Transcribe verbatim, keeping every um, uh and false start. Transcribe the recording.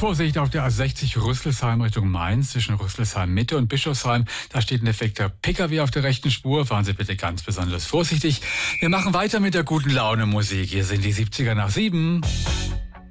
Vorsicht auf der A sechzig Rüsselsheim Richtung Mainz zwischen Rüsselsheim Mitte und Bischofsheim. Da steht ein defekter Pkw auf der rechten Spur. Fahren Sie bitte ganz besonders vorsichtig. Wir machen weiter mit der guten Laune Musik. Hier sind die siebziger nach sieben.